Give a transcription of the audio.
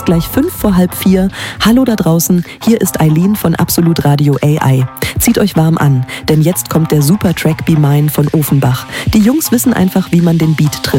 gleich 4:05. Hallo da draußen, hier ist Eileen von Absolut Radio AI. Zieht euch warm an, denn jetzt kommt der Super Track Be Mine von Ofenbach. Die Jungs wissen einfach, wie man den Beat trifft.